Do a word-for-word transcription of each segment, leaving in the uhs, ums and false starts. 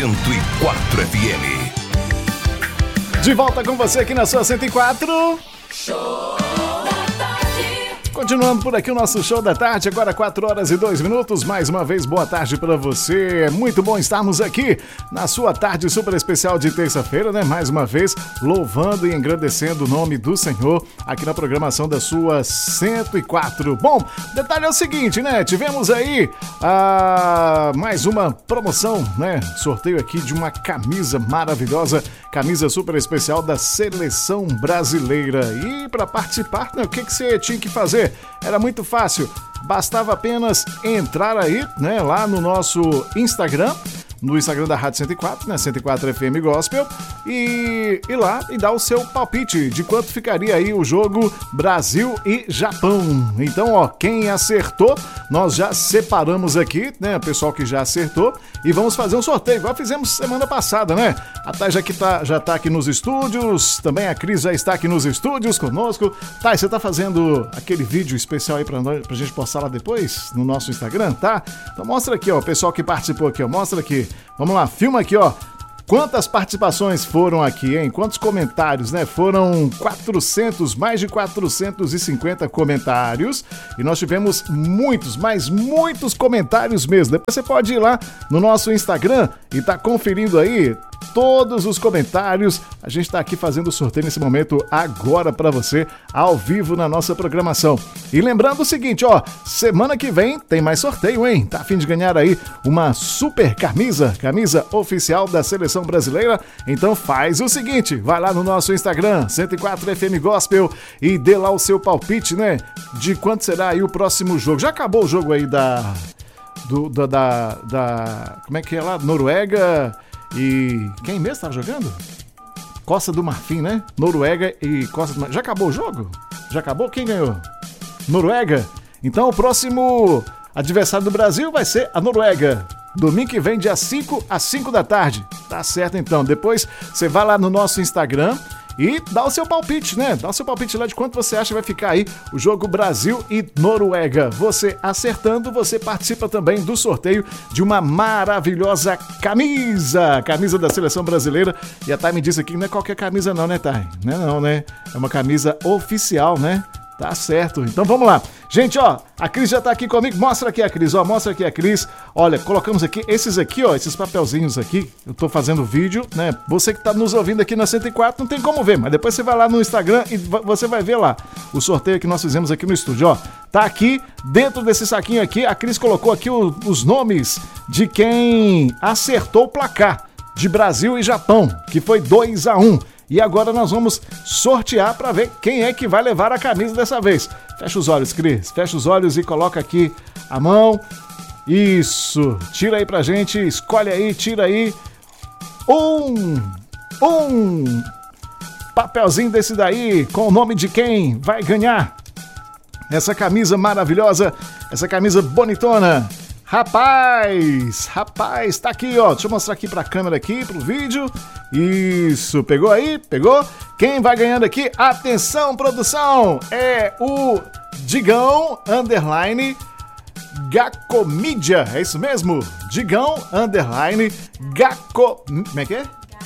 cento e quatro F M. De volta com você aqui na sua cento e quatro. Show da tarde. Continuando por aqui o nosso show da tarde, agora quatro horas e dois minutos. Mais uma vez, boa tarde para você. É muito bom estarmos aqui na sua tarde super especial de terça-feira, né? Mais uma vez, louvando e engrandecendo o nome do Senhor aqui na programação da sua cento e quatro. Bom, detalhe é o seguinte, né? Tivemos aí ah, mais uma promoção, né? Sorteio aqui de uma camisa maravilhosa, camisa super especial da Seleção Brasileira. E para participar, né? O que, que você tinha que fazer? Era muito fácil, bastava apenas entrar aí, né, lá no nosso Instagram, no Instagram da Rádio cento e quatro, né, cento e quatro F M Gospel, e ir lá e dar o seu palpite de quanto ficaria aí o jogo Brasil e Japão. Então, ó, quem acertou, nós já separamos aqui, né, o pessoal que já acertou, e vamos fazer um sorteio, igual fizemos semana passada, né? A Thay já, que tá, já tá aqui nos estúdios, também a Cris já está aqui nos estúdios conosco. Thay, você tá fazendo aquele vídeo especial aí pra, nós, pra gente postar lá depois, no nosso Instagram, tá? Então mostra aqui, ó, o pessoal que participou aqui, ó, mostra aqui. Vamos lá, filma aqui, ó. Quantas participações foram aqui, hein? Quantos comentários, né? Foram quatrocentos, mais de quatrocentos e cinquenta comentários. E nós tivemos muitos, mas muitos comentários mesmo. Depois você pode ir lá no nosso Instagram e tá conferindo aí todos os comentários. A gente tá aqui fazendo o sorteio nesse momento agora para você, ao vivo na nossa programação. E lembrando o seguinte, ó, semana que vem tem mais sorteio, hein? Tá a fim de ganhar aí uma super camisa, camisa oficial da Seleção Brasileira? Então faz o seguinte, vai lá no nosso Instagram, cento e quatro F M Gospel, e dê lá o seu palpite, né? De quanto será aí o próximo jogo. Já acabou o jogo aí da... Do, da, da, da... Como é que é lá? Noruega... E quem mesmo estava jogando? Costa do Marfim, né? Noruega e Costa do Marfim. Já acabou o jogo? Já acabou? Quem ganhou? Noruega? Então o próximo adversário do Brasil vai ser a Noruega. Domingo que vem, dia cinco às cinco da tarde. Tá certo então. Depois você vai lá no nosso Instagram e dá o seu palpite, né? Dá o seu palpite lá de quanto você acha que vai ficar aí o jogo Brasil e Noruega. Você acertando, você participa também do sorteio de uma maravilhosa camisa. Camisa da Seleção Brasileira. E a Thay me disse aqui que não é qualquer camisa não, né, Thay? Não é não, né? É uma camisa oficial, né? Tá certo. Então vamos lá. Gente, ó, a Cris já tá aqui comigo. Mostra aqui a Cris, ó, mostra aqui a Cris. Olha, colocamos aqui esses aqui, ó, esses papelzinhos aqui. Eu tô fazendo vídeo, né? Você que tá nos ouvindo aqui na cento e quatro não tem como ver, mas depois você vai lá no Instagram e você vai ver lá o sorteio que nós fizemos aqui no estúdio, ó. Tá aqui, dentro desse saquinho aqui, a Cris colocou aqui o, os nomes de quem acertou o placar de Brasil e Japão, que foi dois a um. E agora nós vamos sortear para ver quem é que vai levar a camisa dessa vez. Fecha os olhos, Cris. Fecha os olhos e coloca aqui a mão. Isso. Tira aí pra gente. Escolhe aí, tira aí. Um. Um. Papelzinho desse daí com o nome de quem vai ganhar essa camisa maravilhosa. Essa camisa bonitona. Rapaz, rapaz, tá aqui, ó. Deixa eu mostrar aqui pra câmera aqui, pro vídeo. Isso, pegou aí? Pegou? Quem vai ganhando aqui? Atenção, produção! É o Digão, underline, Gacomídia. É isso mesmo? Digão, underline, Gaco... Como é que é?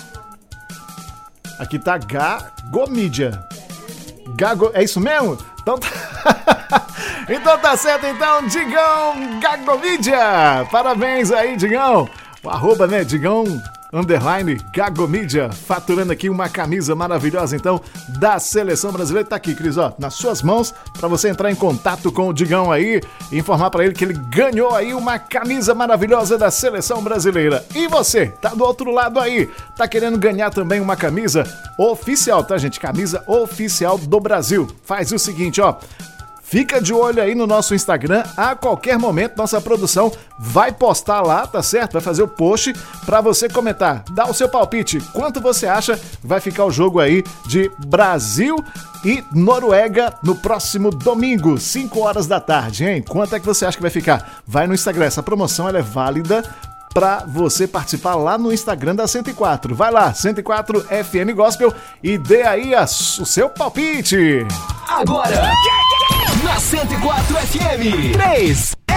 Aqui tá Gagomídia. Gago... É isso mesmo? Então tá... Então tá certo, então, Digão Gagomídia. Parabéns aí, Digão. O arroba, né, Digão underline Gagomídia, faturando aqui uma camisa maravilhosa, então, da Seleção Brasileira. Tá aqui, Cris, ó, nas suas mãos, pra você entrar em contato com o Digão aí e informar pra ele que ele ganhou aí uma camisa maravilhosa da Seleção Brasileira. E você, tá do outro lado aí, tá querendo ganhar também uma camisa oficial, tá, gente? Camisa oficial do Brasil. Faz o seguinte, ó. Fica de olho aí no nosso Instagram, a qualquer momento nossa produção vai postar lá, tá certo? Vai fazer o post pra você comentar, dá o seu palpite, quanto você acha vai ficar o jogo aí de Brasil e Noruega no próximo domingo, cinco horas da tarde, hein? Quanto é que você acha que vai ficar? Vai no Instagram, essa promoção ela é válida para você participar lá no Instagram da cento e quatro. Vai lá, cento e quatro F M Gospel e dê aí a, o seu palpite. Agora, na cento e quatro F M, três é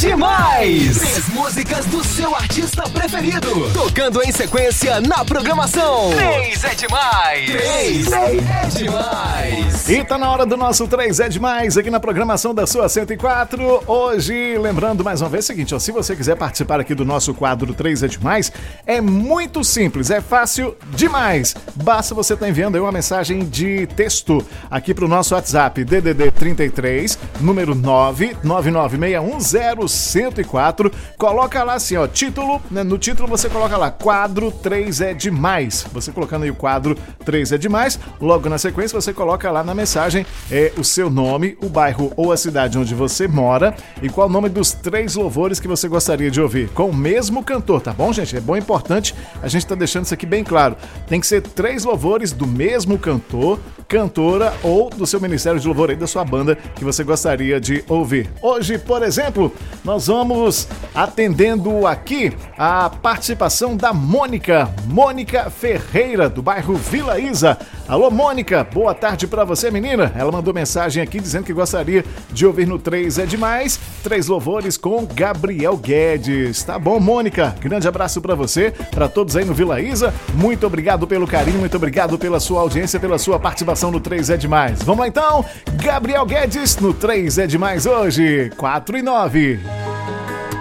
demais! Três músicas do seu artista preferido, tocando em sequência na programação. Três é demais! Três é demais! E tá na hora do nosso três é demais aqui na programação da sua cento e quatro. Hoje, lembrando mais uma vez o seguinte, ó, se você quiser participar aqui do nosso quadro três é demais, é muito simples, é fácil demais. Basta você estar enviando aí uma mensagem de texto aqui pro nosso WhatsApp, D D D trinta e três, número nove nove nove seis um zero cento e quatro. Coloca lá assim, ó, título, né? No título você coloca lá, quadro três é demais. Você colocando aí o quadro três é demais, logo na sequência você coloca lá na mensagem é, o seu nome, o bairro ou a cidade onde você mora e qual o nome dos três louvores que você gostaria de ouvir, com o mesmo cantor, tá bom, gente? É bom e importante, a gente tá deixando isso aqui bem claro. Tem que ser três louvores do mesmo cantor, cantora ou do seu ministério de louvor aí, da sua banda que você gostaria de ouvir. Hoje, por exemplo, nós vamos atendendo aqui a participação da Mônica, Mônica Ferreira, do bairro Vila Isa. Alô, Mônica, boa tarde pra você, menina. Ela mandou mensagem aqui dizendo que gostaria de ouvir no três é demais, três louvores com Gabriel Guedes. Tá bom, Mônica? Grande abraço pra você, pra todos aí no Vila Isa. Muito obrigado pelo carinho, muito obrigado pela sua audiência, pela sua participação no três é demais. Vamos lá então, Gabriel Guedes no três é demais hoje, quatro e nove.